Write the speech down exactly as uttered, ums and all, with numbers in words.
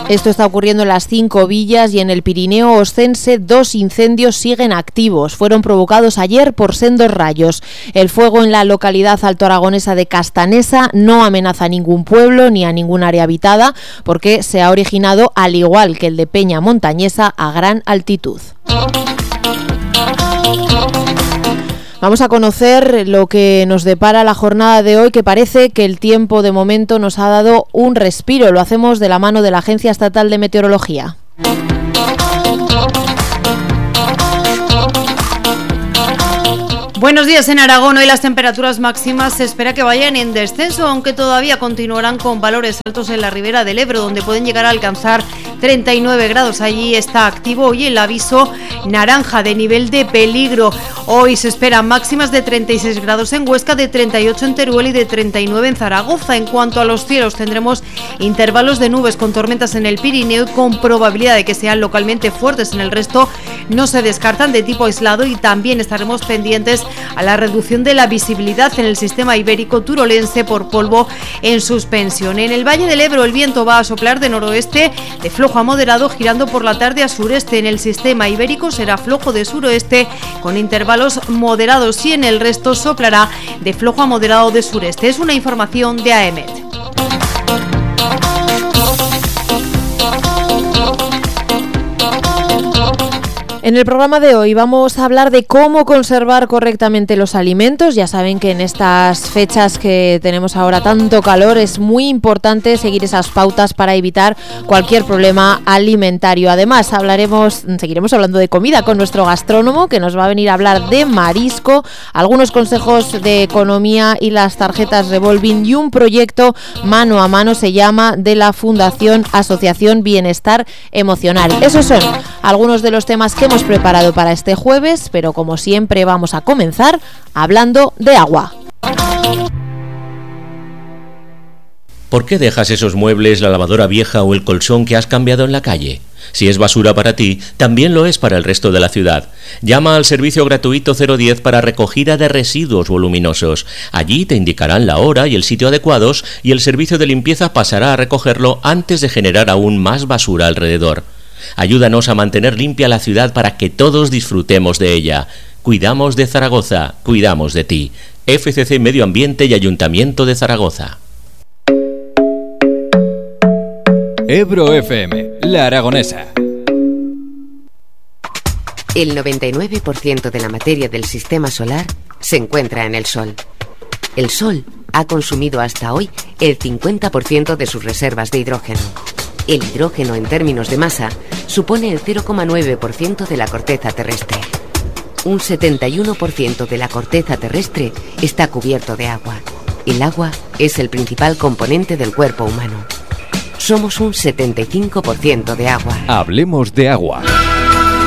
Esto está ocurriendo en las cinco villas y en el Pirineo Ostense dos incendios siguen activos. Fueron provocados ayer por sendos rayos. El fuego en la localidad altoaragonesa de Castanesa no amenaza a ningún pueblo ni a ningún área habitada porque se ha originado, al igual que el de Peña Montañesa, a gran altitud. Vamos a conocer lo que nos depara la jornada de hoy, que parece que el tiempo de momento nos ha dado un respiro. Lo hacemos de la mano de la Agencia Estatal de Meteorología. Buenos días en Aragón. Hoy las temperaturas máximas se espera que vayan en descenso, aunque todavía continuarán con valores altos en la ribera del Ebro, donde pueden llegar a alcanzar treinta y nueve grados. Allí está activo hoy el aviso naranja de nivel de peligro. Hoy se esperan máximas de treinta y seis grados en Huesca, de treinta y ocho en Teruel y de treinta y nueve en Zaragoza. En cuanto a los cielos, tendremos intervalos de nubes con tormentas en el Pirineo y con probabilidad de que sean localmente fuertes. En el resto no se descartan, de tipo aislado, y también estaremos pendientes a la reducción de la visibilidad en el sistema ibérico turolense por polvo en suspensión. En el Valle del Ebro el viento va a soplar de noroeste de flojo a moderado, girando por la tarde a sureste. En el sistema ibérico será flojo de suroeste con intervalos moderados, y en el resto soplará de flojo a moderado de sureste. Es una información de AEMET. En el programa de hoy vamos a hablar de cómo conservar correctamente los alimentos. Ya saben que en estas fechas que tenemos ahora tanto calor es muy importante seguir esas pautas para evitar cualquier problema alimentario. Además, hablaremos, seguiremos hablando de comida con nuestro gastrónomo, que nos va a venir a hablar de marisco, algunos consejos de economía y las tarjetas revolving, y un proyecto mano a mano, se llama, de la Fundación Asociación Bienestar Emocional. Esos son algunos de los temas que hemos preparado para este jueves, pero como siempre vamos a comenzar hablando de agua. ¿Por qué dejas esos muebles, la lavadora vieja o el colchón que has cambiado en la calle? Si es basura para ti, también lo es para el resto de la ciudad. Llama al servicio gratuito cero diez para recogida de residuos voluminosos. Allí te indicarán la hora y el sitio adecuados, y el servicio de limpieza pasará a recogerlo antes de generar aún más basura alrededor. Ayúdanos a mantener limpia la ciudad para que todos disfrutemos de ella. Cuidamos de Zaragoza, cuidamos de ti. F C C Medio Ambiente y Ayuntamiento de Zaragoza. Ebro F M, La Aragonesa. El noventa y nueve por ciento de la materia del sistema solar se encuentra en el Sol. El Sol ha consumido hasta hoy el cincuenta por ciento de sus reservas de hidrógeno. El hidrógeno, en términos de masa, supone el cero coma nueve por ciento de la corteza terrestre. Un setenta y uno por ciento de la corteza terrestre está cubierto de agua. El agua es el principal componente del cuerpo humano. Somos un setenta y cinco por ciento de agua. Hablemos de agua.